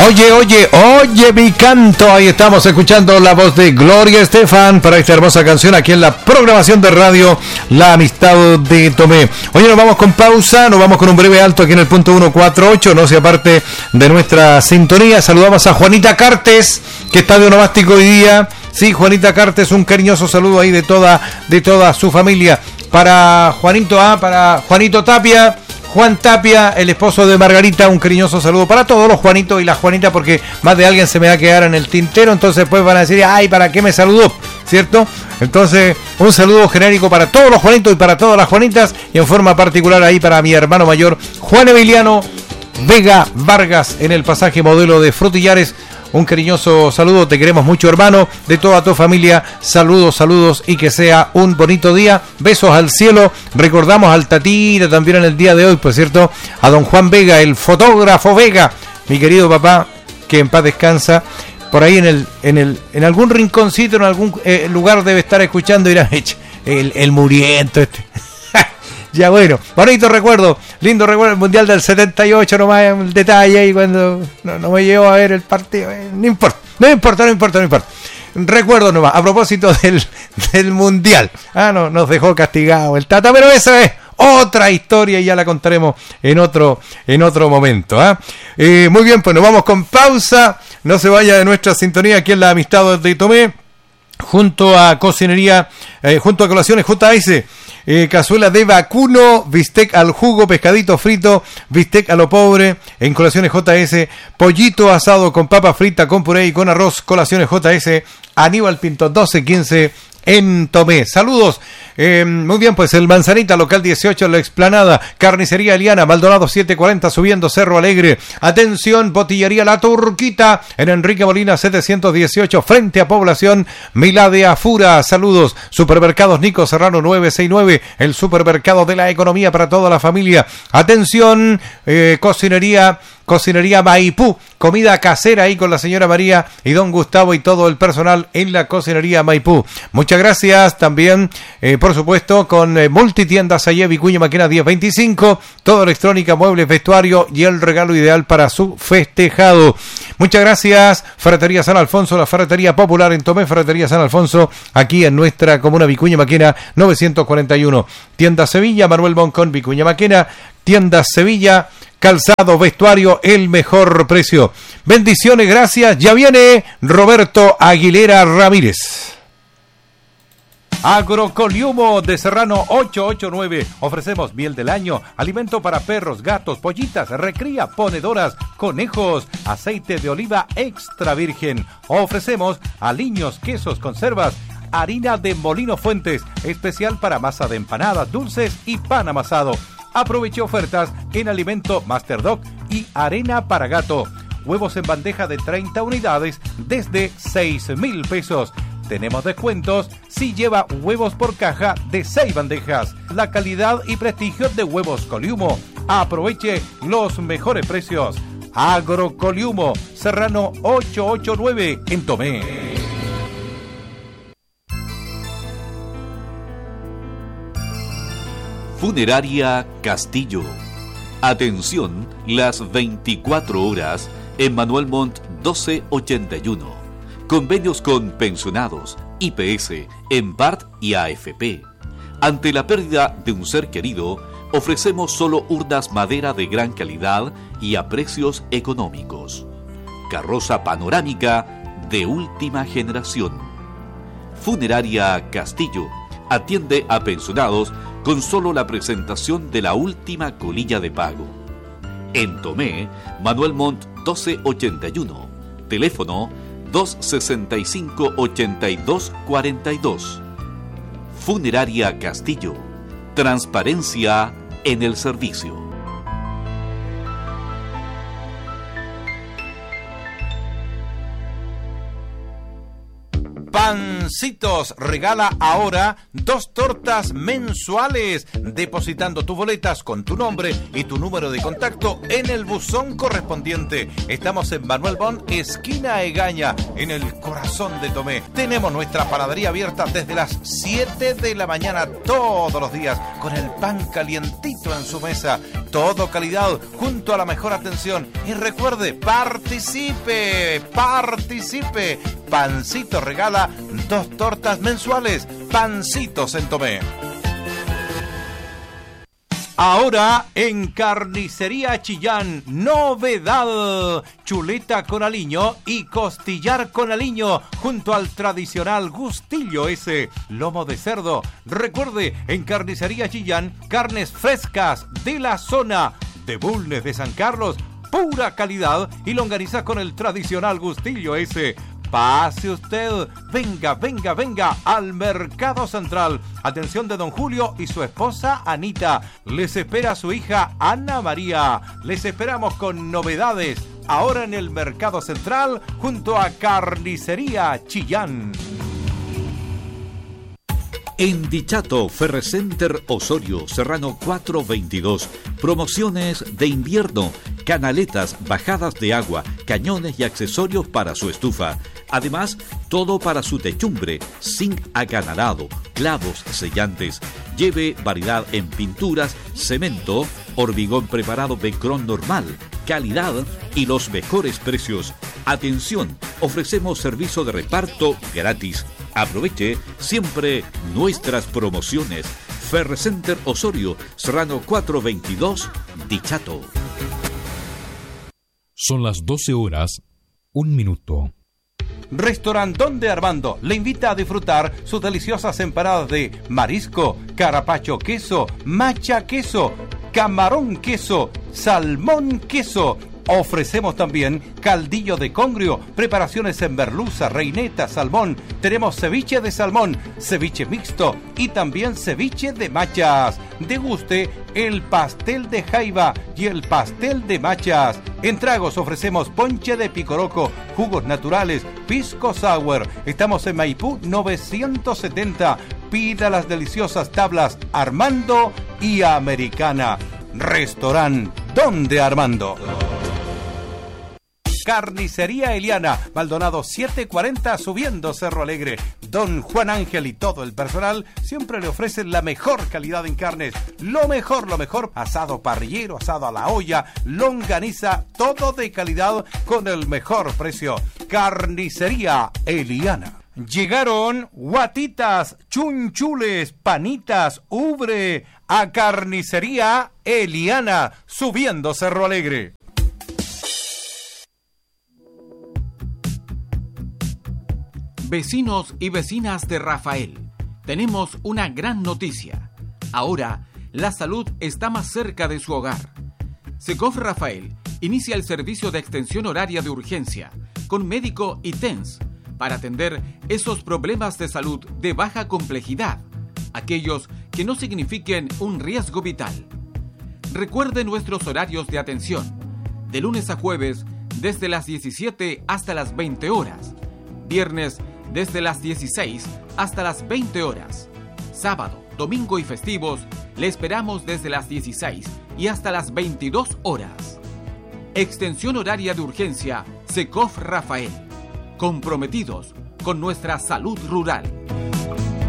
Oye, mi canto. Ahí estamos escuchando la voz de Gloria Estefan para esta hermosa canción aquí en la programación de radio La Amistad de Tomé. Oye, nos vamos con pausa, nos vamos con un breve alto aquí en el punto 148, no sea parte de nuestra sintonía. Saludamos a Juanita Cartes, que está de onomástico hoy día. Sí, Juanita Cartes, un cariñoso saludo ahí de toda su familia. Para Juanito para Juanito Tapia. Juan Tapia, el esposo de Margarita, un cariñoso saludo para todos los Juanitos y las Juanitas, porque más de alguien se me va a quedar en el tintero, entonces pues van a decir, ay, ¿para qué me saludó? ¿Cierto? Entonces, un saludo genérico para todos los Juanitos y para todas las Juanitas, y en forma particular ahí para mi hermano mayor, Juan Emiliano Vega Vargas, en el pasaje Modelo de Frutillares. Un cariñoso saludo, te queremos mucho, hermano, de toda tu familia. Saludos y que sea un bonito día. Besos al cielo. Recordamos al Tatira también en el día de hoy, por cierto, a don Juan Vega, el fotógrafo Vega, mi querido papá, que en paz descansa. Por ahí en algún rinconcito, en algún lugar debe estar escuchando y dirá, el muriento este. Ya bueno, bonito recuerdo, lindo recuerdo, el Mundial del 78, nomás el detalle ahí cuando no me llevo a ver el partido, no importa. Recuerdo nomás, a propósito del Mundial. No, nos dejó castigado el Tata, pero esa es otra historia y ya la contaremos en otro momento. Muy bien, pues nos vamos con pausa, no se vaya de nuestra sintonía aquí en La Amistad de Tomé, junto a Cocinaría, junto a Colaciones JS. Cazuela de vacuno, bistec al jugo, pescadito frito, bistec a lo pobre, en Colaciones JS, pollito asado con papa frita, con puré y con arroz. Colaciones JS, Aníbal Pinto 1215 en Tomé. Saludos. Muy bien, pues el Manzanita, local 18 en la Explanada, Carnicería Eliana, Maldonado 740, subiendo Cerro Alegre. Atención, Botillería La Turquita, en Enrique Molina 718, frente a Población, Milá de Afura. Saludos. Supermercados Nico Serrano 969, el supermercado de la economía para toda la familia. Atención, Cocinería Maipú, comida casera ahí con la señora María y don Gustavo y todo el personal en la Cocinería Maipú. Muchas gracias también, por supuesto, con Multitiendas Ayer Vicuña Maquena 1025, toda electrónica, muebles, vestuario y el regalo ideal para su festejado. Muchas gracias, Ferretería San Alfonso, la ferretería popular en Tomé, Ferretería San Alfonso, aquí en nuestra comuna Vicuña Maquena 941. Tienda Sevilla, Manuel Boncón, Vicuña Maquena, Tienda Sevilla, calzado, vestuario, el mejor precio. Bendiciones, gracias. Ya viene Roberto Aguilera Ramírez. Agrocoliumo de Serrano 889. Ofrecemos miel del año, alimento para perros, gatos, pollitas, recría, ponedoras, conejos, aceite de oliva extra virgen. Ofrecemos aliños, quesos, conservas, harina de Molino Fuentes, especial para masa de empanadas, dulces y pan amasado. Aproveche ofertas en alimento Master Dog y arena para gato. Huevos en bandeja de 30 unidades desde 6,000 pesos. Tenemos descuentos si lleva huevos por caja de 6 bandejas. La calidad y prestigio de Huevos Coliumo. Aproveche los mejores precios. Agrocoliumo, Serrano 889 en Tomé. Funeraria Castillo. Atención las 24 horas en Manuel Montt 1281. Convenios con pensionados, IPS, EMPART y AFP. Ante la pérdida de un ser querido, ofrecemos solo urnas madera de gran calidad y a precios económicos. Carroza panorámica de última generación. Funeraria Castillo atiende a pensionados con solo la presentación de la última colilla de pago. En Tomé, Manuel Montt 1281. Teléfono 265-8242. Funeraria Castillo. Transparencia en el servicio. Pancitos regala ahora 2 tortas mensuales, depositando tus boletas con tu nombre y tu número de contacto en el buzón correspondiente. Estamos en Manuel Montt, esquina Egaña, en el corazón de Tomé. Tenemos nuestra panadería abierta desde las 7 de la mañana todos los días, con el pan calientito en su mesa. Todo calidad junto a la mejor atención. Y recuerde, participe. Pancito regala 2 tortas mensuales. Pancitos en Tomé. Ahora en Carnicería Chillán, novedad: chuleta con aliño y costillar con aliño, junto al tradicional gustillo ese, lomo de cerdo. Recuerde, en Carnicería Chillán, carnes frescas de la zona, de Bulnes de San Carlos, pura calidad, y longaniza con el tradicional gustillo ese. Pase usted, venga al Mercado Central. Atención de don Julio y su esposa Anita. Les espera su hija Ana María. Les esperamos con novedades ahora en el Mercado Central junto a Carnicería Chillán. En Dichato, Ferrecenter Osorio, Serrano 422. Promociones de invierno, canaletas, bajadas de agua, cañones y accesorios para su estufa. Además, todo para su techumbre, zinc acanalado, clavos sellantes. Lleve variedad en pinturas, cemento, hormigón preparado Becron normal, calidad y los mejores precios. Atención, ofrecemos servicio de reparto gratis. Aproveche siempre nuestras promociones. Ferrecenter Osorio, Serrano 422, Dichato. Son las 12 horas, 1 minuto. Restaurant Don de Armando le invita a disfrutar sus deliciosas empanadas de marisco, carapacho queso, macha queso, camarón queso, salmón queso. Ofrecemos también caldillo de congrio, preparaciones en merluza, reineta, salmón. Tenemos ceviche de salmón, ceviche mixto y también ceviche de machas. Deguste el pastel de jaiba y el pastel de machas. En tragos ofrecemos ponche de picoroco, jugos naturales, pisco sour. Estamos en Maipú 970. Pida las deliciosas tablas Armando y Americana. Restaurant Don de Armando. Carnicería Eliana, Maldonado 740, subiendo Cerro Alegre. Don Juan Ángel y todo el personal siempre le ofrecen la mejor calidad en carnes. Lo mejor, asado parrillero, asado a la olla, longaniza, todo de calidad con el mejor precio. Carnicería Eliana. Llegaron guatitas, chunchules, panitas, ubre a Carnicería Eliana, subiendo Cerro Alegre. Vecinos y vecinas de Rafael, tenemos una gran noticia. Ahora, la salud está más cerca de su hogar. Secof Rafael inicia el servicio de extensión horaria de urgencia con médico y TENS para atender esos problemas de salud de baja complejidad, aquellos que no signifiquen un riesgo vital. Recuerde nuestros horarios de atención: de lunes a jueves desde las 17 hasta las 20 horas, viernes desde las 16 hasta las 20 horas. Sábado, domingo y festivos le esperamos desde las 16 y hasta las 22 horas. Extensión horaria de urgencia Secof Rafael. Comprometidos con nuestra salud rural.